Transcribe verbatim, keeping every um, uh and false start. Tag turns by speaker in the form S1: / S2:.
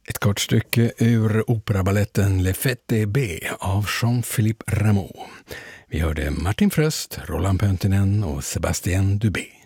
S1: Ett kort stycke ur operaballetten Le Fête B av Jean-Philippe Rameau. Vi hörde Martin Fröst, Roland Pöntinen och Sébastien Dubé.